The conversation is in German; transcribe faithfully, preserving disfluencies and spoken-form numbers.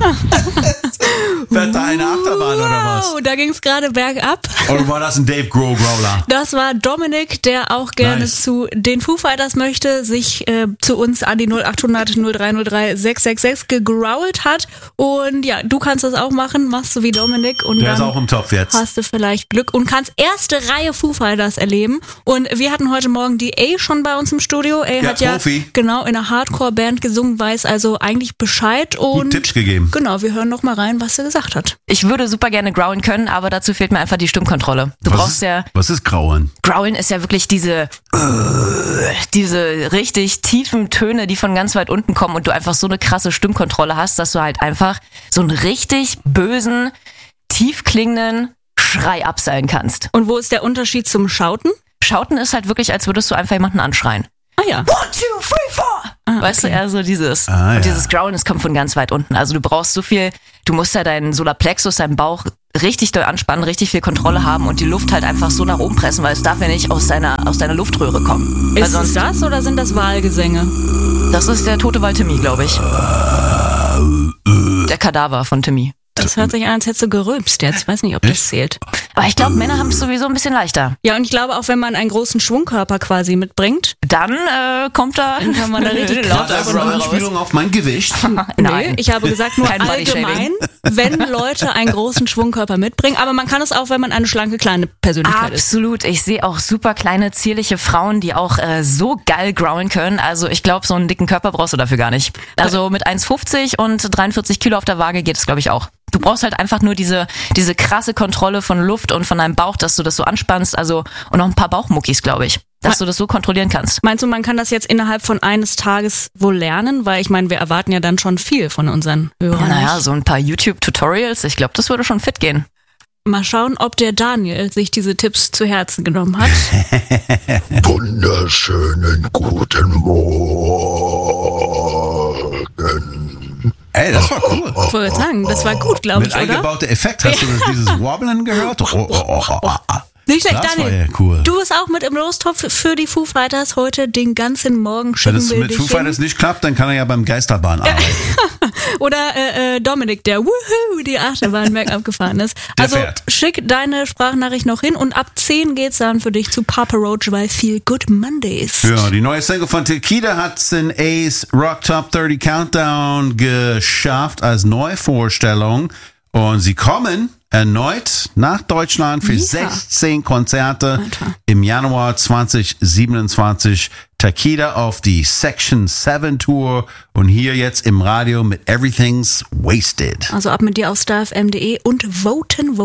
Fährt da eine Achterbahn wow, oder was? Da ging es gerade bergab. Oder war das ein Dave Grohl Growler? Das war Dominik, der auch gerne Nice. zu den Foo Fighters möchte, sich äh, zu uns an die null acht hundert null drei null drei sechs sechs sechs gegrowlt hat. Und ja, du kannst das auch machen, machst du wie Dominik. Und Der dann ist auch im Topf jetzt. hast du vielleicht Glück und kannst erste Reihe Foo Fighters erleben. Und wir hatten heute Morgen die A schon bei uns im Studio. A Ja, hat ja Profi. genau in einer Hardcore-Band gesungen, weiß also eigentlich Bescheid. Und Guten Tipps gegeben. genau, wir hören noch mal rein, was sie gesagt hat. Ich würde super gerne growlen können, aber dazu fehlt mir einfach die Stimmkontrolle. Du Was brauchst ist, ja, was ist Grauen? growlen ist ja wirklich diese, diese richtig tiefen Töne, die von ganz weit unten kommen und du einfach so eine krasse Stimmkontrolle hast, dass du halt einfach so einen richtig bösen, tief klingenden Schrei abseilen kannst. Und wo ist der Unterschied zum Schauten? Schauten ist halt wirklich, als würdest du einfach jemanden anschreien. Ah ja. One, two, three, four. Ah, Weißt du, okay. eher so dieses. Ah, ja. Und dieses Growlen, das kommt von ganz weit unten. Also du brauchst so viel, du musst ja deinen Solarplexus, deinen Bauch richtig doll anspannen, richtig viel Kontrolle haben und die Luft halt einfach so nach oben pressen, weil es darf ja nicht aus deiner, aus deiner Luftröhre kommen. Weil Ist es sonst, das oder sind das Wahlgesänge? das ist der tote Wald Timmy, glaube ich. Der Kadaver von Timmy. Das hört sich an, als hättest du gerülpst jetzt. Ich weiß nicht, ob das Echt? zählt. Aber ich glaube, Männer haben es sowieso ein bisschen leichter. Ja, und ich glaube auch, wenn man einen großen Schwungkörper quasi mitbringt, Dann äh, kommt da... dann kann man da richtig laut Kraft Das ist Growl eine raus. Anspielung auf mein Gewicht. Nein. Nee, ich habe gesagt, nur Kein Bodyshaming. allgemein, wenn Leute einen großen Schwungkörper mitbringen. Aber man kann es auch, wenn man eine schlanke, kleine Persönlichkeit ist. Absolut. Ich sehe auch super kleine, zierliche Frauen, die auch äh, so geil growlen können. Also ich glaube, so einen dicken Körper brauchst du dafür gar nicht. Also mit eins fünfzig und dreiundvierzig Kilo auf der Waage geht es, glaube ich, auch. Du brauchst halt einfach nur diese diese krasse Kontrolle von Luft und von deinem Bauch, dass du das so anspannst. Also und noch ein paar Bauchmuckis, glaube ich, dass du das so kontrollieren kannst. Meinst du, man kann das jetzt innerhalb von eines Tages wohl lernen? Weil ich meine, wir erwarten ja dann schon viel von unseren Hörern. Naja, so ein paar YouTube-Tutorials. Ich glaube, das würde schon fit gehen. Mal schauen, ob der Daniel sich diese Tipps zu Herzen genommen hat. Wunderschönen guten Morgen. Ey, das war cool. Ich wollte sagen, das war gut, glaube Mit ich, oder? eingebauter Effekt. Hast du das, dieses Wobblen gehört? Oh, oh, oh, oh, oh. Nicht schlecht, Das war Daniel. ja cool. Du bist auch mit im Lostopf für die Foo Fighters heute den ganzen Morgen. Wenn Schicken es wir mit dich Foo hin. Fighters nicht klappt, dann kann er ja beim Geisterbahn arbeiten. Oder äh, äh, Dominik, der Woohoo, die Achterbahn bergab gefahren ist. Der Also fährt. schick deine Sprachnachricht noch hin und ab zehn geht's dann für dich zu Papa Roach bei Feel Good Mondays. Ja, die neue Single von Tequila hat es in Ace Rock Top dreißig Countdown geschafft als Neuvorstellung. Und sie kommen erneut nach Deutschland für Ja. sechzehn Konzerte Alter. im Januar zwanzig siebenundzwanzig. Tequila auf die Section sieben Tour und hier jetzt im Radio mit Everything's Wasted. Also ab mit dir auf starfm punkt de und voten, voten.